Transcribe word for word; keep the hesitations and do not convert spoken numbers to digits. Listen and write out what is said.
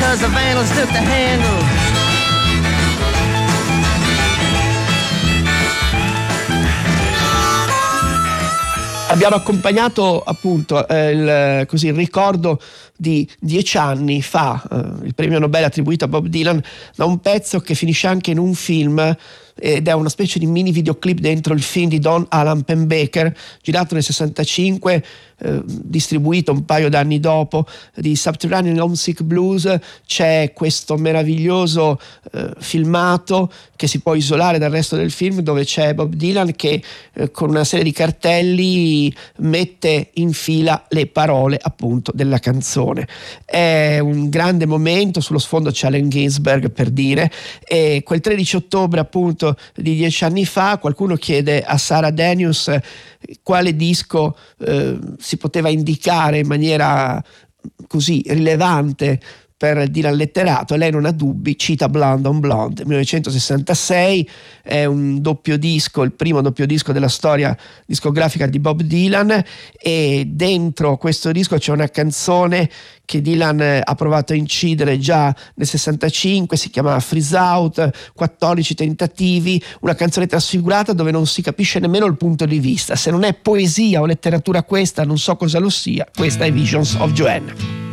cause the vandals took the handle. Abbiamo accompagnato appunto eh, il, così, il ricordo di dieci anni fa, eh, il premio Nobel attribuito a Bob Dylan, da un pezzo che finisce anche in un film ed è una specie di mini videoclip dentro il film di Don Alan Pennebaker, girato nel sessantacinque, eh, distribuito un paio d'anni dopo, di Subterranean Homesick Blues. C'è questo meraviglioso eh, filmato che si può isolare dal resto del film, dove c'è Bob Dylan che eh, con una serie di cartelli mette in fila le parole appunto della canzone. È un grande momento, sullo sfondo c'è Allen Ginsberg, per dire, e quel tredici ottobre appunto di dieci anni fa qualcuno chiede a Sarah Danius quale disco eh, si poteva indicare in maniera così rilevante per Dylan letterato, e lei non ha dubbi, cita Blonde on Blonde, millenovecentosessantasei. È un doppio disco, il primo doppio disco della storia discografica di Bob Dylan, e dentro questo disco c'è una canzone che Dylan ha provato a incidere già nel sessantacinque, si chiama Freeze Out, quattordici tentativi, una canzone trasfigurata dove non si capisce nemmeno il punto di vista. Se non è poesia o letteratura questa, non so cosa lo sia. Questa è Visions of Joanna.